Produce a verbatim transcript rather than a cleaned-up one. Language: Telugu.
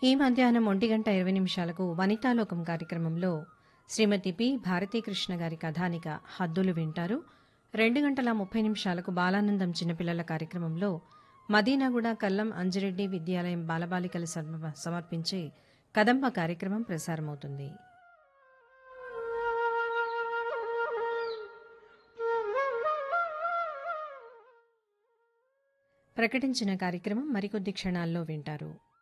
ఈ మధ్యాహ్నం ఒంటి గంట ఇరవై నిమిషాలకు వనితాలోకం కార్యక్రమంలో శ్రీమతి పి భారతీకృష్ణ గారి కథానిక హద్దులు వింటారు. రెండు గంటల ముప్పై నిమిషాలకు బాలానందం చిన్నపిల్లల కార్యక్రమంలో మదీనాగూడ కల్లం అంజిరెడ్డి విద్యాలయం బాలబాలికలు సమ- సమర్పించే కదంబ కార్యక్రమం ప్రసారమవుతుంది. ప్రకటించిన కార్యక్రమం మరికొద్ది క్షణాల్లో వింటారు.